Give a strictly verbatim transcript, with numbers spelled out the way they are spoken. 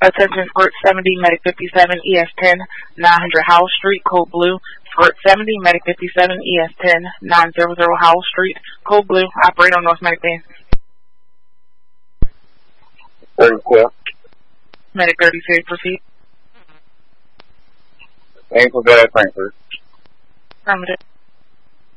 Attention, Fort seventy, Medic fifty-seven, E S ten, nine hundred Howell Street, Code Blue. Fort seventy, Medic fifty-seven, E S ten, nine hundred Howell Street, Code Blue. Operate on North Medic Band. Very clear. Medic thirty-six, proceed. Ankle bad, Frankfurt. Affirmative.